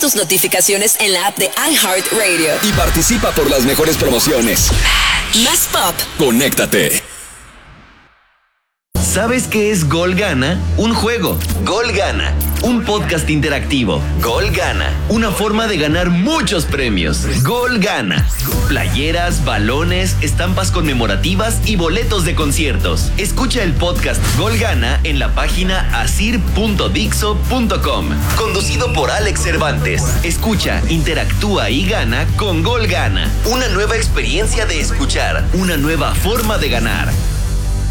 tus notificaciones en la app de iHeartRadio. Y participa por las mejores promociones. Más pop. Conéctate. ¿Sabes qué es Gol Gana? Un juego. Gol Gana. Un podcast interactivo. Gol Gana. Una forma de ganar muchos premios. Gol Gana. Playeras, balones, estampas conmemorativas y boletos de conciertos. Escucha el podcast Gol Gana en la página asir.dixo.com. Conducido por Alex Cervantes. Escucha, interactúa y gana con Gol Gana. Una nueva experiencia de escuchar. Una nueva forma de ganar.